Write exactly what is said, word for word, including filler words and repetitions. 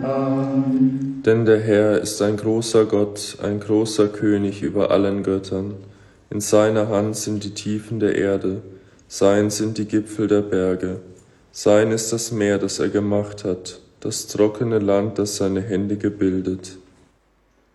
Amen. Denn der Herr ist ein großer Gott, ein großer König über allen Göttern. In seiner Hand sind die Tiefen der Erde, sein sind die Gipfel der Berge. Sein ist das Meer, das er gemacht hat, das trockene Land, das seine Hände gebildet.